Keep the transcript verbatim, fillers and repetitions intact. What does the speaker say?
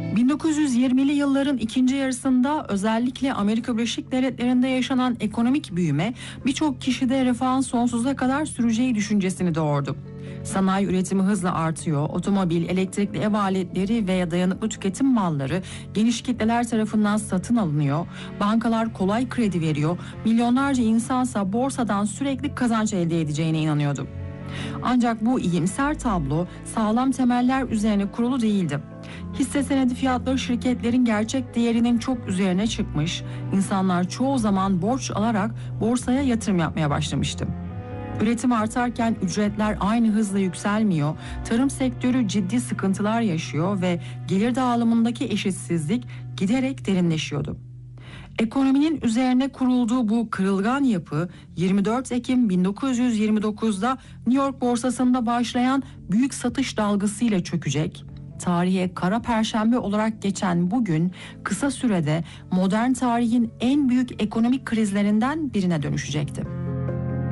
bin dokuz yüz yirmili yılların ikinci yarısında özellikle Amerika Birleşik Devletleri'nde yaşanan ekonomik büyüme birçok kişide refahın sonsuza kadar süreceği düşüncesini doğurdu. Sanayi üretimi hızla artıyor, otomobil, elektrikli ev aletleri veya dayanıklı tüketim malları geniş kitleler tarafından satın alınıyor, bankalar kolay kredi veriyor, milyonlarca insansa borsadan sürekli kazanç elde edeceğine inanıyordu. Ancak bu iyimser tablo sağlam temeller üzerine kurulu değildi. Hisse senedi fiyatları şirketlerin gerçek değerinin çok üzerine çıkmış, insanlar çoğu zaman borç alarak borsaya yatırım yapmaya başlamıştı. Üretim artarken ücretler aynı hızla yükselmiyor, tarım sektörü ciddi sıkıntılar yaşıyor ve gelir dağılımındaki eşitsizlik giderek derinleşiyordu. Ekonominin üzerine kurulduğu bu kırılgan yapı yirmi dört Ekim bin dokuz yüz yirmi dokuzda New York borsasında başlayan büyük satış dalgasıyla çökecek. Tarihe Kara Perşembe olarak geçen bugün kısa sürede modern tarihin en büyük ekonomik krizlerinden birine dönüşecekti.